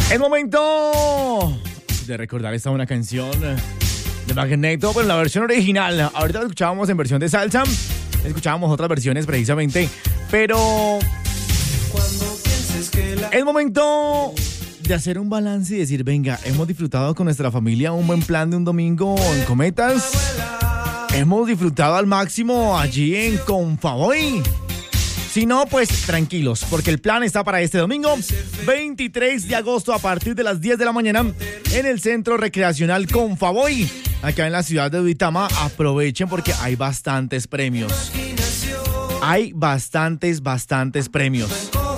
Es momento de recordar esta buena canción de Magneto, pero en la versión original. Ahorita la escuchábamos en versión de salsa, escuchábamos otras versiones precisamente, pero es momento de hacer un balance y decir, venga, hemos disfrutado con nuestra familia un buen plan de un domingo en Cometas. Hemos disfrutado al máximo allí en Confavoy. Si no, pues tranquilos, porque el plan está para este domingo, 23 de agosto, a partir de las 10 de la mañana, en el Centro Recreacional Confavoy, acá en la ciudad de Duitama. Aprovechen porque hay bastantes premios. Hay bastantes premios.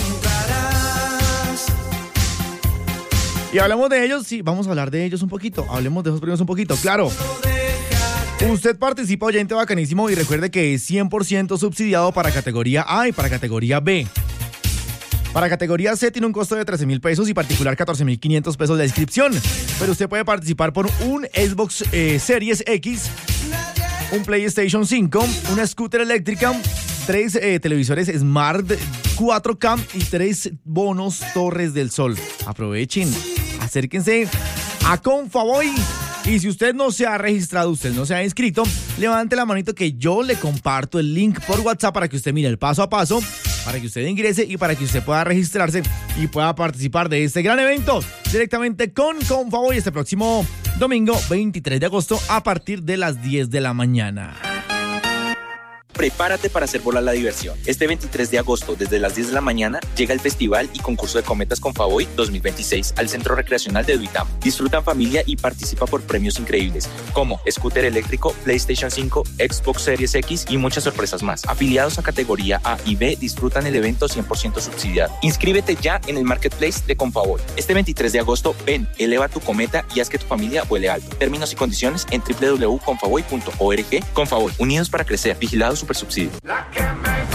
Y hablamos de ellos, sí, vamos a hablar de ellos un poquito. Hablemos de esos premios un poquito, claro. Usted participa, oyente bacanísimo, y recuerde que es 100% subsidiado para categoría A y para categoría B. Para categoría C tiene un costo de 13,000 pesos y particular 14,500 pesos la inscripción. Pero usted puede participar por un Xbox Series X, un PlayStation 5, una scooter eléctrica, 3 televisores Smart 4K y 3 bonos Torres del Sol. Aprovechen, acérquense a Confavoy. Y si usted no se ha registrado, usted no se ha inscrito, levante la manito que yo le comparto el link por WhatsApp para que usted mire el paso a paso, para que usted ingrese y para que usted pueda registrarse y pueda participar de este gran evento directamente con Confavoy este próximo domingo 23 de agosto a partir de las 10 de la mañana. Prepárate para hacer volar la diversión. Este 23 de agosto, desde las 10 de la mañana, llega el Festival y Concurso de Cometas Confavoy 2026 al Centro Recreacional de Duitama. Disfruta en familia y participa por premios increíbles, como scooter eléctrico, PlayStation 5, Xbox Series X y muchas sorpresas más. Afiliados a categoría A y B disfrutan el evento 100% subsidiado. Inscríbete ya en el Marketplace de Confavoy. Este 23 de agosto, ven, eleva tu cometa y haz que tu familia vuele alto. Términos y condiciones en www.confavoy.org. Confavoy, unidos para crecer, vigilados Supersubsidio.